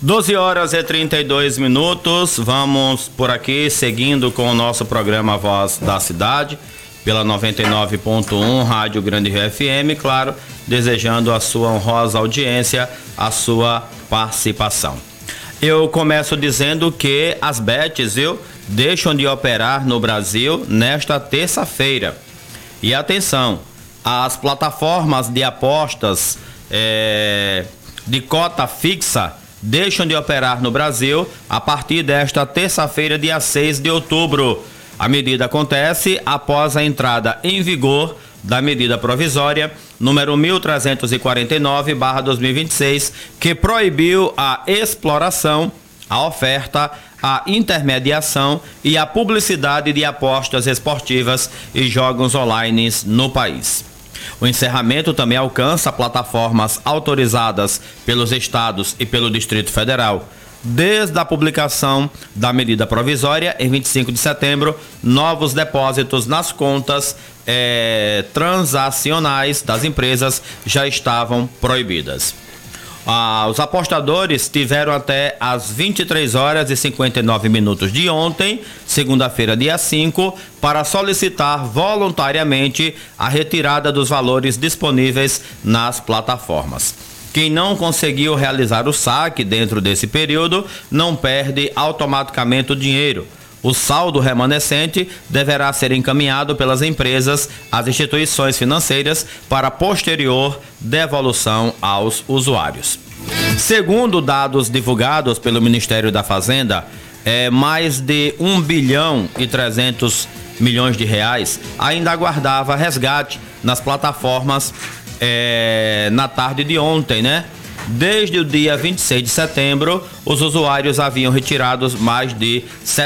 12h32. Vamos por aqui seguindo com o nosso programa Voz da Cidade, pela 99.1 Rádio Grande Rio FM, claro, desejando a sua honrosa audiência, a sua participação. Eu começo dizendo que as bets, deixam de operar no Brasil nesta terça-feira. E atenção, as plataformas de apostas de cota fixa deixam de operar no Brasil a partir desta terça-feira, dia 6 de outubro. A medida acontece após a entrada em vigor da medida provisória número 1349/2026, que proibiu a exploração, a oferta, a intermediação e a publicidade de apostas esportivas e jogos online no país. O encerramento também alcança plataformas autorizadas pelos estados e pelo Distrito Federal. Desde a publicação da medida provisória, em 25 de setembro, novos depósitos nas contas transacionais das empresas já estavam proibidas. Os apostadores tiveram até às 23h59 de ontem, segunda-feira, dia 5, para solicitar voluntariamente a retirada dos valores disponíveis nas plataformas. Quem não conseguiu realizar o saque dentro desse período não perde automaticamente o dinheiro. O saldo remanescente deverá ser encaminhado pelas empresas às instituições financeiras para posterior devolução aos usuários. Segundo dados divulgados pelo Ministério da Fazenda, mais de 1,3 bilhão de reais ainda aguardava resgate nas plataformas na tarde de ontem, né? Desde o dia 26 de setembro, os usuários haviam retirado mais de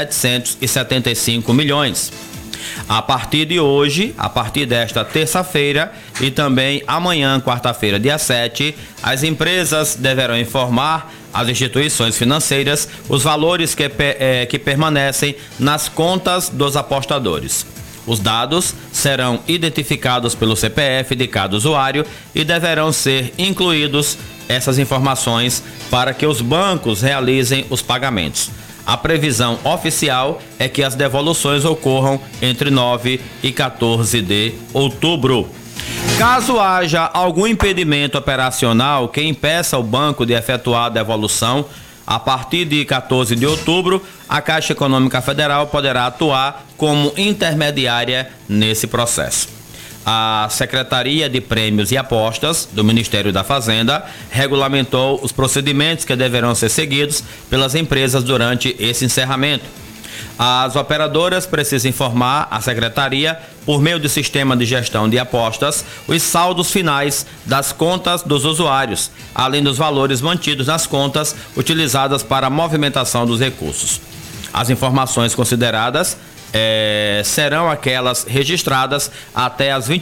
775 milhões. A partir de hoje, a partir desta terça-feira e também amanhã, quarta-feira, dia 7, as empresas deverão informar às instituições financeiras os valores que permanecem nas contas dos apostadores. Os dados serão identificados pelo CPF de cada usuário e deverão ser incluídos essas informações para que os bancos realizem os pagamentos. A previsão oficial é que as devoluções ocorram entre 9 e 14 de outubro. Caso haja algum impedimento operacional que impeça o banco de efetuar a devolução, a partir de 14 de outubro, a Caixa Econômica Federal poderá atuar como intermediária nesse processo. A Secretaria de Prêmios e Apostas do Ministério da Fazenda regulamentou os procedimentos que deverão ser seguidos pelas empresas durante esse encerramento. As operadoras precisam informar a Secretaria, por meio do sistema de gestão de apostas, os saldos finais das contas dos usuários, além dos valores mantidos nas contas utilizadas para a movimentação dos recursos. As informações consideradas serão aquelas registradas até as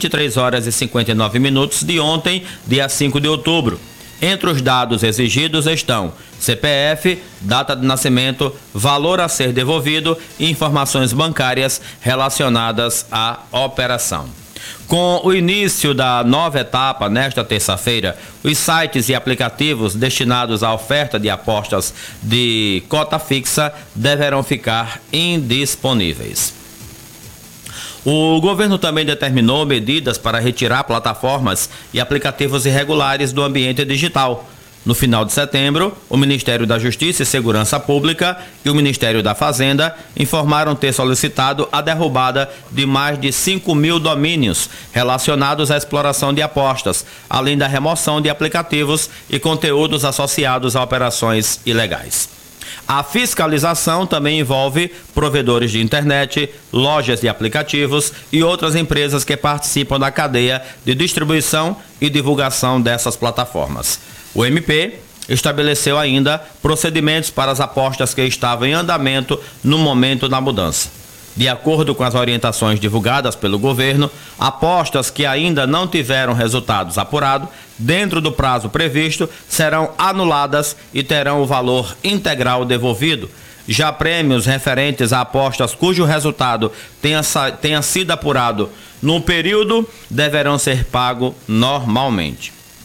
23h59 de ontem, dia 5 de outubro. Entre os dados exigidos estão CPF, data de nascimento, valor a ser devolvido e informações bancárias relacionadas à operação. Com o início da nova etapa nesta terça-feira, os sites e aplicativos destinados à oferta de apostas de cota fixa deverão ficar indisponíveis. O governo também determinou medidas para retirar plataformas e aplicativos irregulares do ambiente digital. No final de setembro, o Ministério da Justiça e Segurança Pública e o Ministério da Fazenda informaram ter solicitado a derrubada de mais de 5.000 domínios relacionados à exploração de apostas, além da remoção de aplicativos e conteúdos associados a operações ilegais. A fiscalização também envolve provedores de internet, lojas de aplicativos e outras empresas que participam da cadeia de distribuição e divulgação dessas plataformas. O MP estabeleceu ainda procedimentos para as apostas que estavam em andamento no momento da mudança. De acordo com as orientações divulgadas pelo governo, apostas que ainda não tiveram resultados apurados dentro do prazo previsto serão anuladas e terão o valor integral devolvido. Já prêmios referentes a apostas cujo resultado tenha sido apurado no período deverão ser pagos normalmente.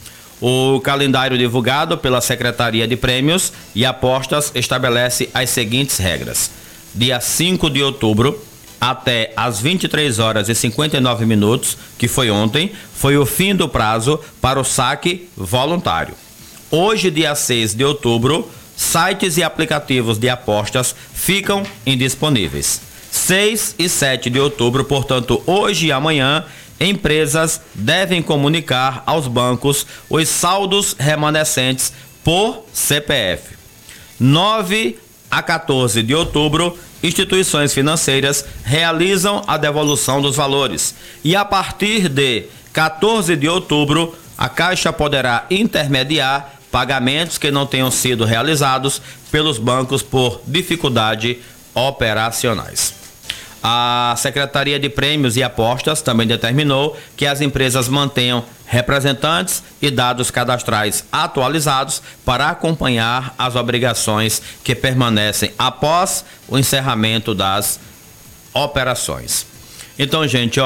O calendário divulgado pela Secretaria de Prêmios e Apostas estabelece as seguintes regras. Dia 5 de outubro, até às 23 horas e 59 minutos, que foi ontem, foi o fim do prazo para o saque voluntário. Hoje, dia 6 de outubro, sites e aplicativos de apostas ficam indisponíveis. 6 e 7 de outubro, portanto, hoje e amanhã, empresas devem comunicar aos bancos os saldos remanescentes por CPF. 9 a 14 de outubro, instituições financeiras realizam a devolução dos valores. E a partir de 14 de outubro, a Caixa poderá intermediar pagamentos que não tenham sido realizados pelos bancos por dificuldade operacionais. A Secretaria de Prêmios e Apostas também determinou que as empresas mantenham representantes e dados cadastrais atualizados para acompanhar as obrigações que permanecem após o encerramento das operações. Então, gente,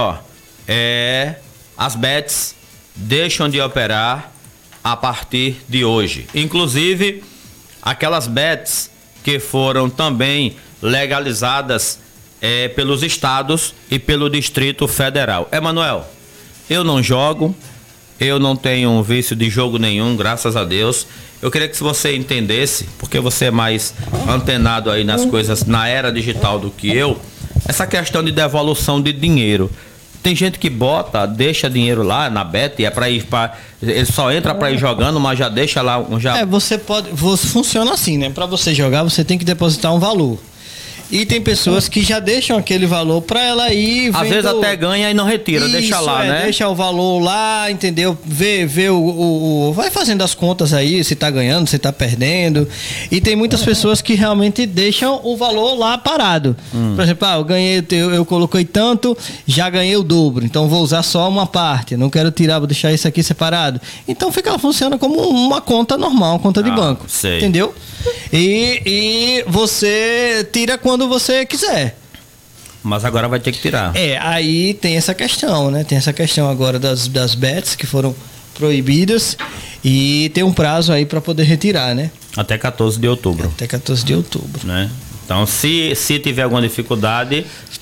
as bets deixam de operar a partir de hoje. Inclusive, aquelas bets que foram também legalizadas pelos estados e pelo Distrito Federal. Emanuel, eu não jogo, eu não tenho vício de jogo nenhum, graças a Deus. Eu queria que você entendesse, porque você é mais antenado aí nas coisas, na era digital do que eu, essa questão de devolução de dinheiro. Tem gente que deixa dinheiro lá na bet e ele só entra para ir jogando, mas já deixa lá funciona assim, né? Para você jogar, você tem que depositar um valor. E tem pessoas que já deixam aquele valor para ela ir. Às vezes até ganha e não retira, deixa lá, né? Deixa o valor lá, entendeu? Vê vai fazendo as contas aí, se tá ganhando, se tá perdendo. E tem muitas pessoas que realmente deixam o valor lá parado. Por exemplo, eu coloquei tanto, já ganhei o dobro, então vou usar só uma parte. Não quero tirar, vou deixar isso aqui separado. Então funciona como uma conta normal, uma conta de banco. Sei. Entendeu? E você tira quando você quiser. Mas agora vai ter que tirar. Aí tem essa questão, né? Tem essa questão agora das bets que foram proibidas e tem um prazo aí para poder retirar, né? Até 14 de outubro. Até 14 de outubro. Né? Então, se tiver alguma dificuldade,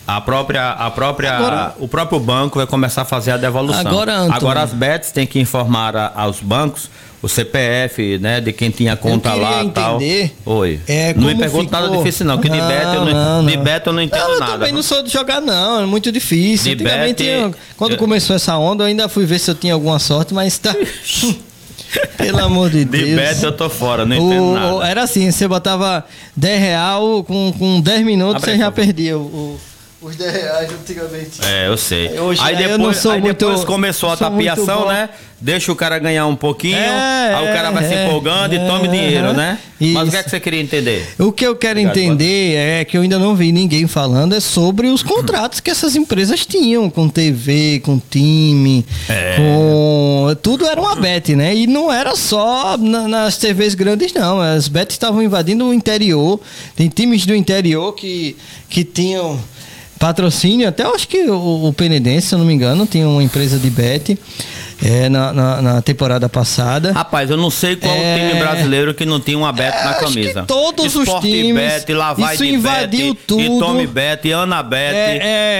o próprio banco vai começar a fazer a devolução. Agora as bets têm que informar aos bancos o CPF, né, de quem tinha conta lá e tal. Oi. Não me pergunta nada difícil não, que de bet eu não entendo nada. Eu também não sou de jogar não, é muito difícil. Quando começou essa onda, eu ainda fui ver se eu tinha alguma sorte, mas tá... Pelo amor de Deus. De bet eu tô fora, não entendo nada. Era assim, você botava R$10 com 10 minutos, você já perdia os R$10 antigamente. Eu sei. Hoje, aí depois começou a tapiação, né? Deixa o cara ganhar um pouquinho, aí o cara vai se empolgando e tome dinheiro, né? Isso. Mas o que é que você queria entender? O que eu quero entender é que eu ainda não vi ninguém falando sobre os contratos que essas empresas tinham com TV, com time, tudo era uma bet, né? E não era só nas TVs grandes, não. As bets estavam invadindo o interior. Tem times do interior que tinham patrocínio, até eu acho que o Penedense, se eu não me engano, tinha uma empresa de bet na temporada passada. Rapaz, eu não sei qual time brasileiro que não tinha uma bet na camisa. Acho que todos os times. Bet, lá vai isso de invadiu bet, tudo. E Tome Bet, e Ana Bet.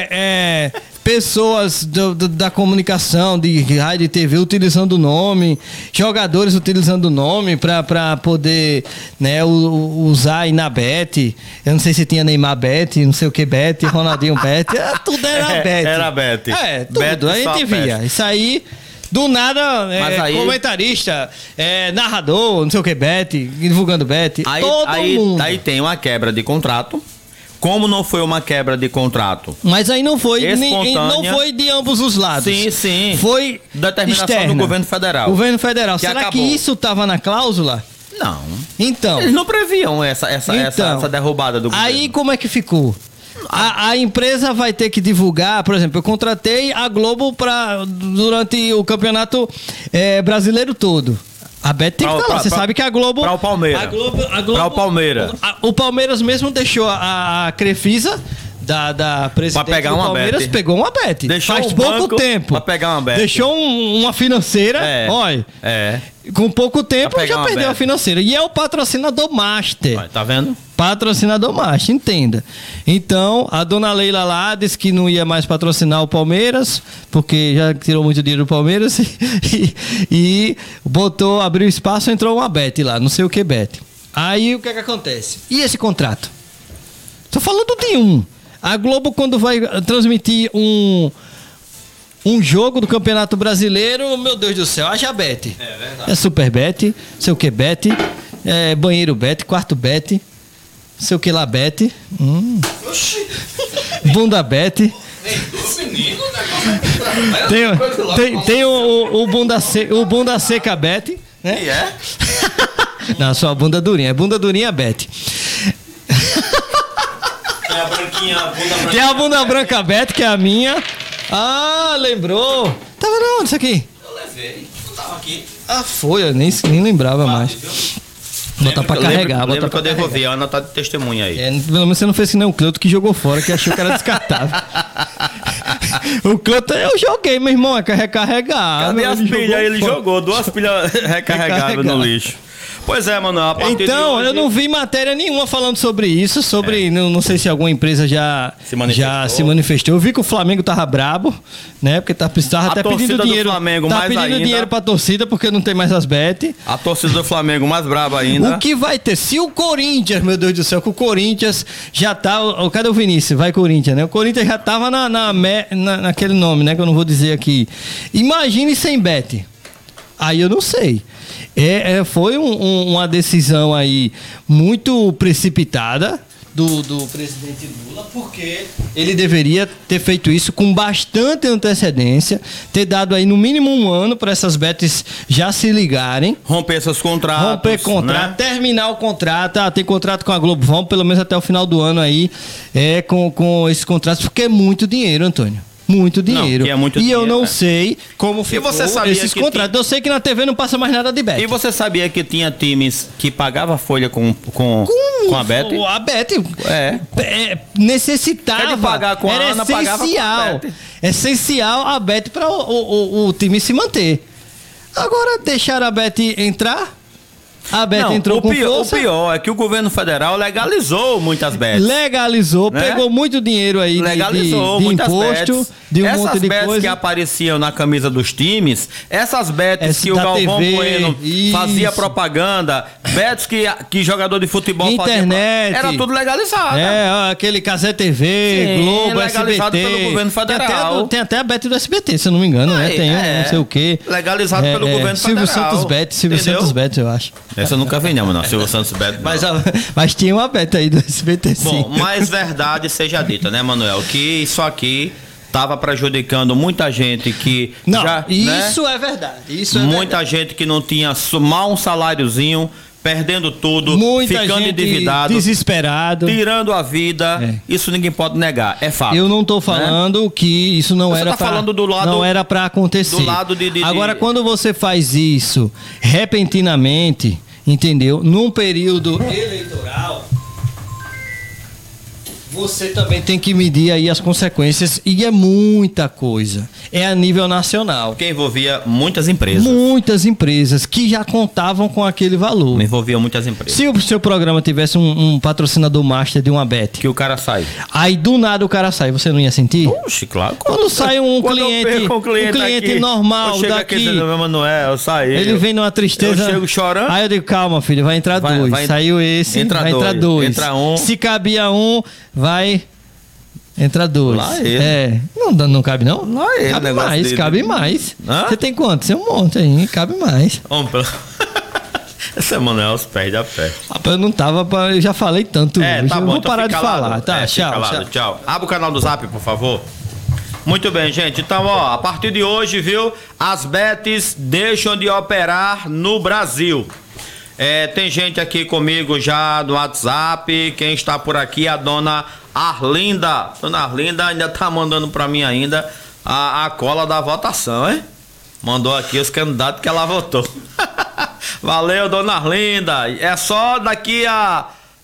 Pessoas da comunicação, de rádio e TV utilizando o nome, jogadores utilizando o nome para poder, né, usar aí na bet. Eu não sei se tinha Neymar Bet, não sei o que Bet, Ronaldinho Bet, tudo era bet. Era bet. Tudo, bet, a gente via. Isso aí, do nada, comentarista, narrador, não sei o que Bet, divulgando bet, todo mundo. Aí tem uma quebra de contrato. Como não foi uma quebra de contrato? Mas aí não foi de ambos os lados. Sim. Foi determinação externa. do governo federal. Governo federal. Será acabou. Que isso estava na cláusula? Não. Então. Eles não previam essa derrubada do governo. Aí como é que ficou? A empresa vai ter que divulgar, por exemplo, eu contratei a Globo durante o campeonato brasileiro todo. A Bet tem que estar lá. Você sabe que a Globo... Para o Palmeiras. Para o Palmeiras. O Palmeiras mesmo deixou a Crefisa da presidente pegar do uma Palmeiras bet. pegou uma bet. Deixou Faz o pouco banco tempo. pra pegar uma bet. Deixou uma financeira, olha. Com pouco tempo já perdeu a financeira. E é o patrocinador master. Tá vendo? Patrocinador master, entenda. Então, a dona Leila lá disse que não ia mais patrocinar o Palmeiras, porque já tirou muito dinheiro do Palmeiras e botou, abriu espaço, entrou uma bet lá, não sei o que bet. Aí o que é que acontece? E esse contrato? Tô falando de um. A Globo, quando vai transmitir um jogo do Campeonato Brasileiro, meu Deus do céu, haja bet. É verdade. É super bet, sei o que bet, banheiro bet, quarto bet, sei o que lá bet, bunda bet. Tem o bunda seca bet, né? E é? Não, só a bunda durinha, é bunda durinha bet. Tem a branquinha, a bunda branca. Tem a bunda branca bet, que é a minha. Ah, lembrou. Tava onde isso aqui? Eu levei, eu tava aqui. Ah, foi, eu nem lembrava mais. Botar pra carregar. Lembra que eu devolvi, a Ana tá de testemunha aí. Pelo menos você não fez que nem o Cleuto que jogou fora, que achou que era descartável. O Cleuto eu joguei, meu irmão, é recarregar. Cadê as pilhas? Ele jogou 2 pilhas recarregáveis no lixo. Pois é, Manuel, a partir de hoje... eu não vi matéria nenhuma falando sobre isso, não sei se alguma empresa já se manifestou. Eu vi que o Flamengo tava brabo, né? Porque precisava até pedindo dinheiro. Dinheiro pra torcida, porque não tem mais as bet. A torcida do Flamengo mais braba ainda. O que vai ter? Se o Corinthians, meu Deus do céu, que o Corinthians já tá... Cadê o Vinícius? Vai Corinthians, né? O Corinthians já tava naquele nome, né? Que eu não vou dizer aqui. Imagine sem bet. Aí eu não sei. Foi uma decisão aí muito precipitada do presidente Lula, porque ele deveria ter feito isso com bastante antecedência, ter dado aí no mínimo 1 ano para essas bets já se ligarem. Romper seus contratos. Romper contrato, né? Terminar o contrato. Tem contrato com a Globo, vamos pelo menos até o final do ano aí, com esses contratos, porque é muito dinheiro, Antônio. Muito dinheiro. Não, que é muito e dinheiro, eu não sei como ficou esses contratos. Eu sei que na TV não passa mais nada de bet. E você sabia que tinha times que pagavam folha com a bet? A bet necessitava. Quer de pagar com a Ana, pagava com a bet. Essencial a bet para o time se manter. Agora deixaram a bet entrar. A bet entrou com força. O pior é que o governo federal legalizou muitas bets. Legalizou, né? Pegou muito dinheiro aí legalizou de muitas imposto, bets. de um essas monte de bets coisa. Que apareciam na camisa dos times, essas bets que o Galvão Bueno fazia propaganda, bets que jogador de futebol internet, fazia. Era tudo legalizado. Aquele Casé TV, Globo, legalizado SBT. pelo governo federal. Tem até a bet do SBT, se eu não me engano, né? Tem não sei o quê. Legalizado pelo governo Silvio federal. Silvio Santos Bet, eu acho. Essa eu nunca vi não, Silvio Santos Bet. Mas tinha uma bet aí do SBT, sim. Bom, mas verdade seja dita, né, Manuel? Que isso aqui estava prejudicando muita gente que... Não, isso é verdade. Muita gente que não tinha mal um saláriozinho, perdendo tudo, ficando endividado, desesperado, tirando a vida. Isso ninguém pode negar, é fato. Eu não estou falando que isso não era para acontecer. Do lado Agora, quando você faz isso repentinamente, entendeu? Num período eleitoral, você também tem que medir aí as consequências, e é muita coisa. É a nível nacional. Porque envolvia muitas empresas. Muitas empresas que já contavam com aquele valor. Envolvia muitas empresas. Se o seu programa tivesse um patrocinador master de uma bet, que o cara sai. Aí do nada o cara sai, você não ia sentir? Oxe, claro. Quando sai um cliente aqui, normal daqui, Manuel, eu saí. Ele vem numa tristeza. Eu chego chorando. Aí eu digo, calma, filho, vai entrar dois. Saiu esse, vai entrar dois. Entra um. Se cabia um, vai entrar dois. Lá ele. Não cabe não? Lá ele. Cabe mais, dele. Cabe mais. Você tem quanto? Você é um monte aí, cabe mais. Essa Manuel perde a fé. Rapaz, eu não tava eu já falei tanto. Tá bom, vou parar de falar. Tá, tchau. Abra o canal do Zap, por favor. Muito bem, gente. Então, a partir de hoje, viu? As bets deixam de operar no Brasil. Tem gente aqui comigo já no WhatsApp. Quem está por aqui é a dona Arlinda. Dona Arlinda ainda tá mandando para mim ainda a cola da votação, hein? Mandou aqui os candidatos que ela votou. Valeu, dona Arlinda. É só daqui a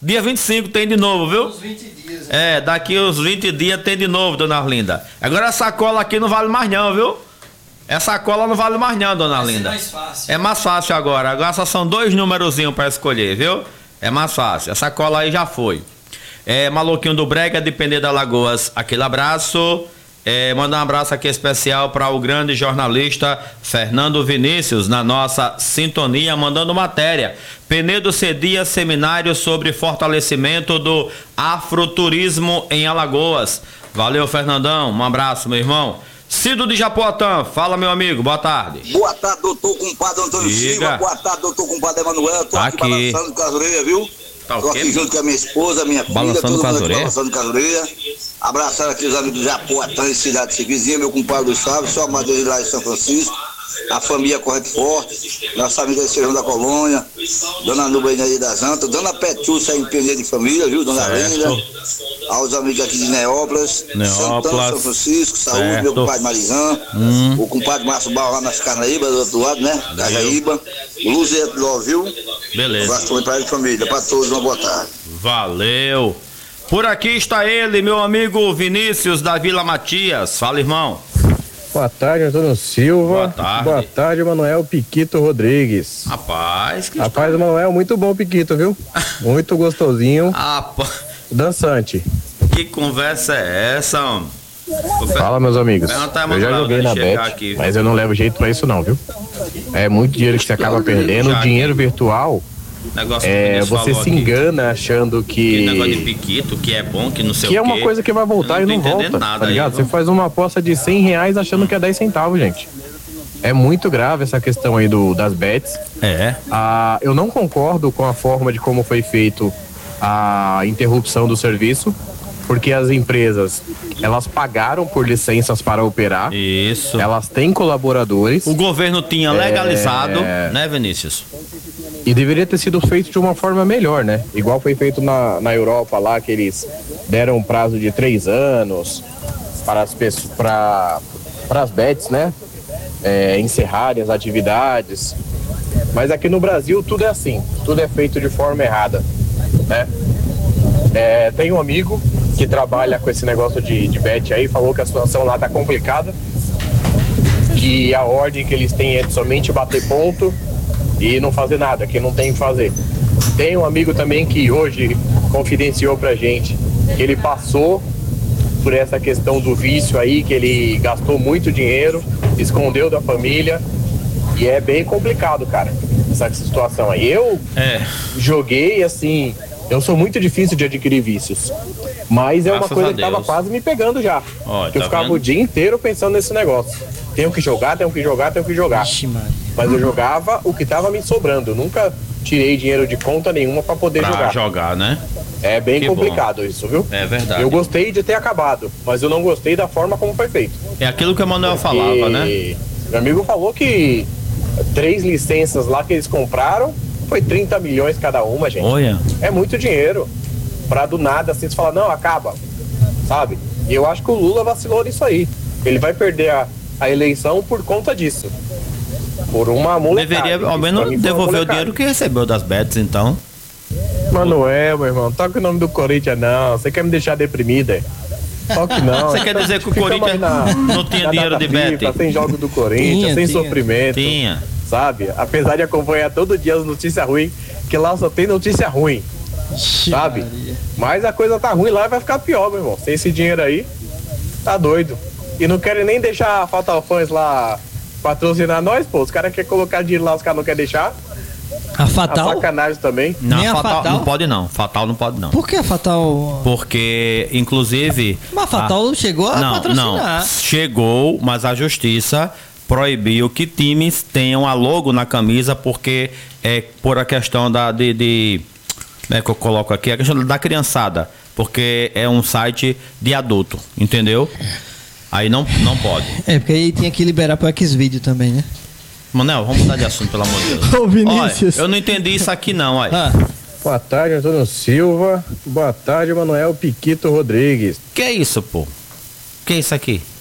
Dia 25 tem de novo, viu? Uns 20 dias. Daqui uns 20 dias tem de novo, dona Arlinda. Agora a sacola aqui não vale mais não, viu? Essa sacola não vale mais não, dona Arlinda. É mais fácil. É mais fácil agora. Agora só são 2 numerozinhos para escolher, viu? É mais fácil. A sacola aí já foi. Maluquinho do Brega, de Peneda da Lagoas, aquele abraço. Mandar um abraço aqui especial para o grande jornalista Fernando Vinícius, na nossa sintonia, mandando matéria. Penedo cedia seminário sobre fortalecimento do afroturismo em Alagoas. Valeu, Fernandão. Um abraço, meu irmão. Cido de Japoatã, fala, meu amigo, boa tarde. Boa tarde, doutor compadre Antônio Silva. Boa tarde, doutor compadre Emanuel. Tô aqui balançando com as orelhas, viu? Tô aqui junto com a minha esposa, minha filha, todo mundo aqui balançando com as orelhas. Abraçando aqui os amigos do Japoatã e cidade vizinha, meu compadre do Sábio, sua madre lá em São Francisco, a família Corrente Forte, nossa amiga Serrão da Colônia, dona Nuba aí das Antas, dona Petúcia em Penê de Família, viu? Dona Lenda, aos amigos aqui de Neópolis, Santana, São Francisco, saúde, meu compadre Marizão, o compadre Márcio Barro lá nas Carnaíba, do outro lado, né? Cajaíba, o Luzeto Ló, viu? Beleza. Um abraço para ele, família, para todos, uma boa tarde. Valeu. Por aqui está ele, meu amigo Vinícius da Vila Matias. Fala, irmão. Boa tarde, Antônio Silva. Boa tarde. Boa tarde, Manuel Piquito Rodrigues. Rapaz, Manuel, muito bom Piquito, viu? Muito gostosinho. Dançante. Que conversa é essa, homem? Fala, meus amigos. Eu já joguei na Bet, aqui, mas eu não levo jeito pra isso não, viu? É muito dinheiro que você acaba perdendo. O dinheiro virtual, você se engana achando que negócio de piquito, que é bom, que não sei o quê. Que é uma coisa que vai voltar e não volta, tá ligado? Você faz uma aposta de R$100 achando que é 10 centavos, gente. É muito grave essa questão aí das bets. Eu não concordo com a forma de como foi feito a interrupção do serviço, porque as empresas, elas pagaram por licenças para operar. Isso. Elas têm colaboradores. O governo tinha legalizado, né, Vinícius? E deveria ter sido feito de uma forma melhor, né? Igual foi feito na Europa lá, que eles deram um prazo de 3 anos para as pessoas, para as bets, né? Encerrarem as atividades. Mas aqui no Brasil tudo é assim, tudo é feito de forma errada, né? Tem um amigo que trabalha com esse negócio de bet aí, falou que a situação lá tá complicada, que a ordem que eles têm é de somente bater ponto e não fazer nada, que não tem o que fazer. Tem um amigo também que hoje confidenciou pra gente que ele passou por essa questão do vício aí, que ele gastou muito dinheiro, escondeu da família, e é bem complicado, cara, essa situação aí. Eu joguei assim, eu sou muito difícil de adquirir vícios, mas é uma coisa que tava quase me pegando já. Eu ficava o dia inteiro pensando nesse negócio. Tenho que jogar. Ixi, mas eu jogava o que tava me sobrando. Eu nunca tirei dinheiro de conta nenhuma pra poder jogar, né? É bem complicado isso, viu? É verdade. Eu gostei de ter acabado, mas eu não gostei da forma como foi feito. É aquilo que o Emanuel falava, né? Meu amigo falou que 3 licenças lá que eles compraram foi 30 milhões cada uma, gente. Olha. É muito dinheiro. Pra do nada, assim, você fala, não, acaba. Sabe? E eu acho que o Lula vacilou nisso aí. Ele vai perder a eleição por conta disso. Por uma molecada. Deveria ao menos devolver o dinheiro que recebeu das bets, então. Manuel, meu irmão, toca o nome do Corinthians não. Você quer me deixar deprimida? Toque não. Você quer dizer que o Corinthians não tinha dinheiro de bet? Sem jogos do Corinthians, sem sofrimento. Tinha. Sabe? Apesar de acompanhar todo dia as notícias ruins, que lá só tem notícia ruim. Sabe? Mas a coisa tá ruim lá e vai ficar pior, meu irmão. Sem esse dinheiro aí, tá doido. E não querem nem deixar a Fatal Fãs lá patrocinar nós, pô. Os caras querem colocar dinheiro lá, os caras não querem deixar. A Fatal? A sacanagem também. Não, nem a Fatal não pode não. Fatal não pode não. Por que a Fatal? Porque, inclusive... Mas a Fatal chegou a patrocinar. Não, chegou, mas a justiça proibiu que times tenham a logo na camisa, porque por a questão que eu coloco aqui, a questão da criançada, porque é um site de adulto, entendeu? Aí não pode. Porque aí tinha que liberar pro Xvideo também, né? Manel, vamos mudar de assunto, pelo amor de Deus. Ô, Vinícius. Olha, eu não entendi isso aqui não, olha. Boa tarde, Antônio Silva. Boa tarde, Manuel Piquito Rodrigues. Que é isso, pô? Que é isso aqui?